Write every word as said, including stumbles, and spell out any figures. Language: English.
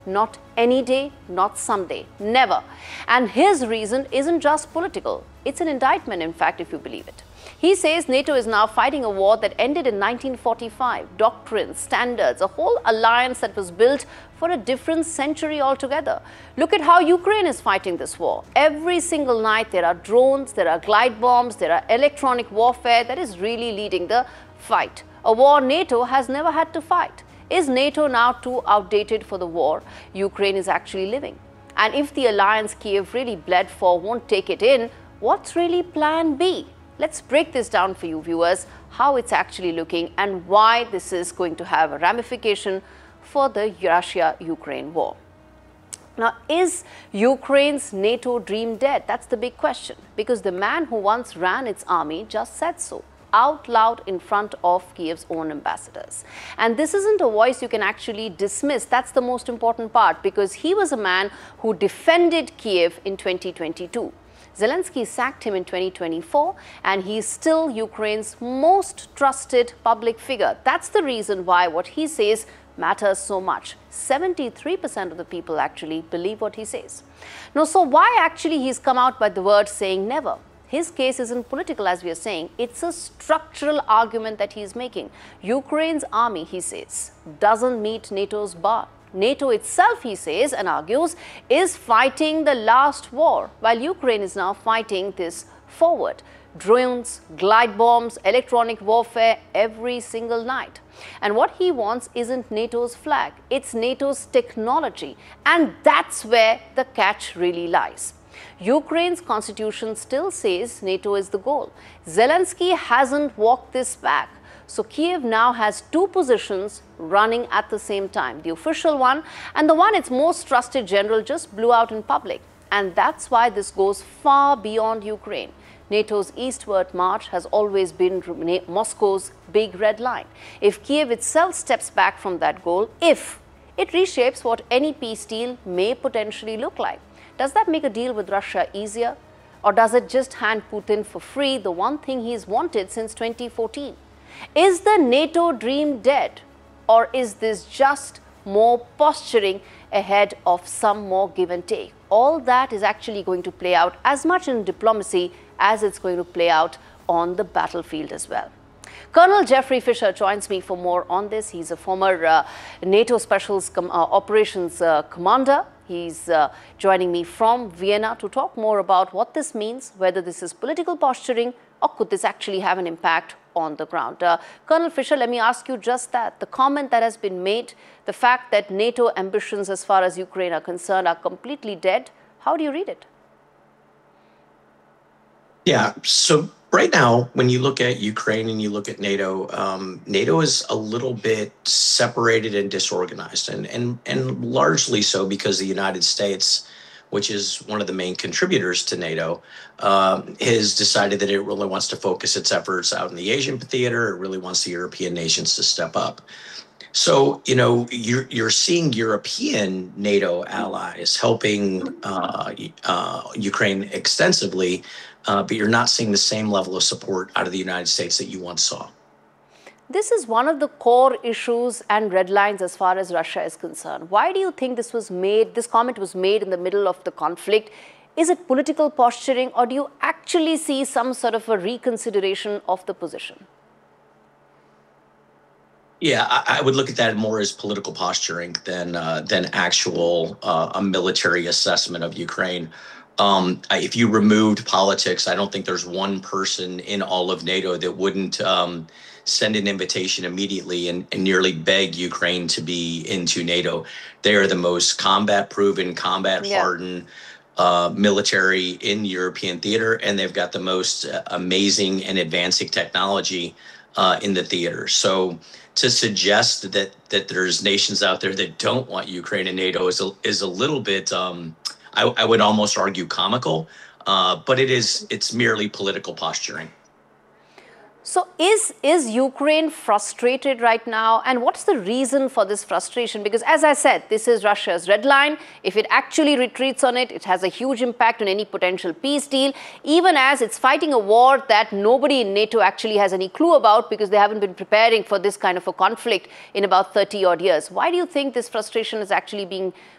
Not any day, not someday, never. And his reason isn't just political. It's an indictment, in fact, if you believe it. He says NATO is now fighting a war that ended in nineteen forty-five. Doctrines, standards, a whole alliance that was built for a different century altogether. Look at how Ukraine is fighting this war. Every single night there are drones, there are glide bombs, there are electronic warfare that is really leading the fight. A war NATO has never had to fight. Is NATO now too outdated for the war Ukraine is actually living? And if the alliance Kiev really bled for won't take it in, what's really plan B? Let's break this down for you viewers, how it's actually looking and why this is going to have a ramification for the Russia-Ukraine war. Now, is Ukraine's NATO dream dead? That's the big question, because the man who once ran its army just said so, out loud in front of Kiev's own ambassadors. And this isn't a voice you can actually dismiss. That's the most important part, because he was a man who defended Kiev in twenty twenty-two. Zelensky sacked him in twenty twenty-four, and he's still Ukraine's most trusted public figure. That's the reason why what he says matters so much. seventy-three percent of the people actually believe what he says. Now, so why actually he's come out by the word saying never? His case isn't political, as we are saying. It's a structural argument that he's making. Ukraine's army, he says, doesn't meet NATO's bar. NATO itself, he says and argues, is fighting the last war, while Ukraine is now fighting this forward. Drones, glide bombs, electronic warfare every single night. And what he wants isn't NATO's flag, it's NATO's technology. And that's where the catch really lies. Ukraine's constitution still says NATO is the goal. Zelensky hasn't walked this back. So Kiev now has two positions running at the same time. The official one and the one its most trusted general just blew out in public. And that's why this goes far beyond Ukraine. NATO's eastward march has always been Moscow's big red line. If Kiev itself steps back from that goal, if it reshapes what any peace deal may potentially look like, does that make a deal with Russia easier? Or does it just hand Putin for free the one thing he's wanted since twenty fourteen? Is the NATO dream dead? Or is this just more posturing ahead of some more give and take? All that is actually going to play out as much in diplomacy as it's going to play out on the battlefield as well. Colonel Jeffrey Fisher joins me for more on this. He's a former uh, NATO Special Com uh, Operations uh, Commander. He's uh, joining me from Vienna to talk more about what this means, whether this is political posturing or could this actually have an impact on the ground. Uh, Colonel Fisher, let me ask you just that. The comment that has been made, the fact that NATO ambitions as far as Ukraine are concerned are completely dead, how do you read it? Yeah, so right now, when you look at Ukraine and you look at NATO, um, NATO is a little bit separated and disorganized, and, and, and largely so because the United States, which is one of the main contributors to NATO, um, has decided that it really wants to focus its efforts out in the Asian theater. It really wants the European nations to step up. So, you know, you're, you're seeing European NATO allies helping uh, uh, Ukraine extensively, uh, but you're not seeing the same level of support out of the United States that you once saw. This is one of the core issues and red lines as far as Russia is concerned. Why do you think this was made, this comment was made in the middle of the conflict? Is it political posturing, or do you actually see some sort of a reconsideration of the position? Yeah, I, I would look at that more as political posturing than uh, than actual uh, a military assessment of Ukraine. Um, if you removed politics, I don't think there's one person in all of NATO that wouldn't um, send an invitation immediately and, and nearly beg Ukraine to be into NATO. They are the most combat-proven, combat-hardened uh, military in European theater, and they've got the most uh, amazing and advancing technology uh, in the theater. So to suggest that that there's nations out there that don't want Ukraine in NATO is a, is a little bit, um, I, I would almost argue, comical, uh, but it is it's merely political posturing. So is, is Ukraine frustrated right now? And what's the reason for this frustration? Because as I said, this is Russia's red line. If it actually retreats on it, it has a huge impact on any potential peace deal, even as it's fighting a war that nobody in NATO actually has any clue about because they haven't been preparing for this kind of a conflict in about thirty odd years. Why do you think this frustration is actually being